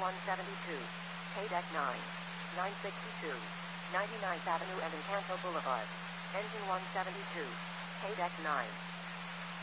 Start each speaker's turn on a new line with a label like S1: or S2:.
S1: 172. KDEC 9. 962. 99th Avenue and Encanto Boulevard. Engine 172. KDEC 9.